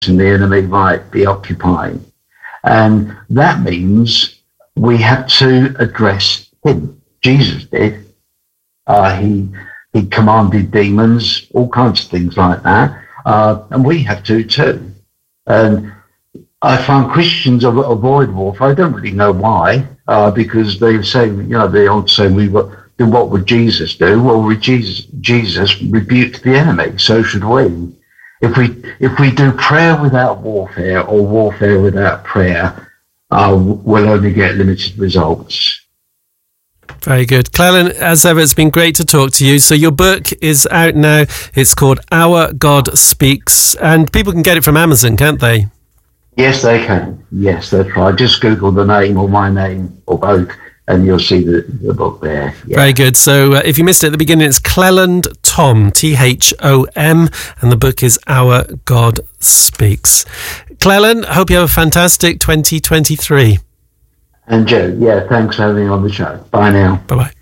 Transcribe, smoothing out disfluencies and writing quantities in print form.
the enemy might be occupying. And that means we have to address him. Jesus did. He commanded demons, all kinds of things like that. And we have to too. And I find Christians avoid warfare. I don't really know why, because they say, they all say, what would Jesus do? Well, Jesus rebuked the enemy. So should we. If we do prayer without warfare or warfare without prayer, we'll only get limited results. Very good. Cleland, as ever, it's been great to talk to you. So your book is out now. It's called Our God Speaks, and people can get it from Amazon, can't they? Yes, they can. Yes, that's right. Just Google the name or my name or both, and you'll see the book there. Yeah. Very good. So if you missed it at the beginning, it's Cleland Thom, Thom, and the book is Our God Speaks. Cleland, I hope you have a fantastic 2023. And Joe, thanks for having me on the show. Bye now. Bye-bye.